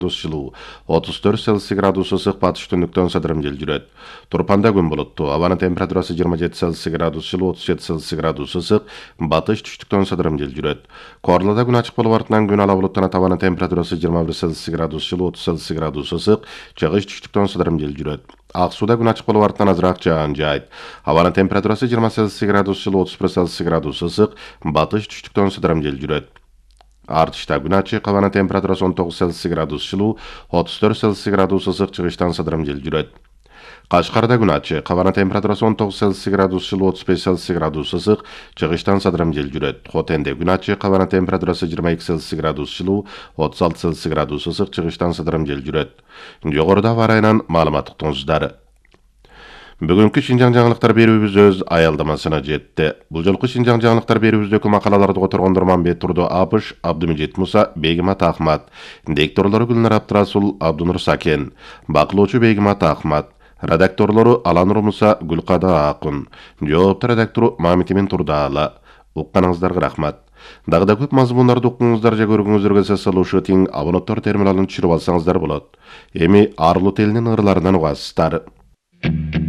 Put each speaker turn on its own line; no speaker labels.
жылуу 34 Цельсий градус ысык батыш түндүктөн садырым жел жүрөт. Турпанда күн болуттуу. Абанын температурасы 27 Цельсий градус жылуу 37 Цельсий градус ысык батыш түштүктөн садырым жел жүрөт. Корлада күн ачык болуп артынан күн ала булуттанат. Абанын температурасы 21 Цельсий градус жылуу 30 Цельсий градус ысык чыгыш түштүктөн садырым жел жүрөт. Ак сууда күн ачык болуп артынан азыраак жаан жаайт. Абанын температурасы 20 Цельсий градус жылуу 31 Цельсий градус ысык батыш түштүктөн садырым жел жүрөт. Артышта күн ачык, абанын температурасы 19 Цельсий градус жылуу 34 Цельсий градус ысык чыгыштан садырым жел жүрөт. Кашкарда күн ачык, абанын температурасы 19 Цельсий градус жылуу 35 Цельсий градус ысык чыгыштан садырым жел жүрөт. Хотенде күн ачык, абанын температурасы 22 Цельсий градус жылуу 36 Цельсий градус ысык чыгыштан садырым жел жүрөт. Жогоруда аба ырайынан маалымат уктуңуздар. Бүгүнкү Шинжаң жаңылыктар берүүбүз өз аялдамасына жетти. Бул жолку Шинжаң жаңылыктар берүүбүздөгү макалаларды которгондор Мамбет Турду Апыш, Абдымежит Муса, Бегимат Ахмат, дикторлору Гүлнар Абдрасул, Абдунур Сакен, бакылоочу Бегимат Ахмат, редакторлору Аланур Муса, Гүлкада Акун, жоопту редактору Мамитимин Турдаала. Укканыңыздарга рахмат. Дагы да көп мазмундарды укуңуздар же көргүңүздөр келсе салышы тең абонаттар терминалын түшүрүп алсаңыздар болот. Эми Арлут элинин ырларынан угасыздар.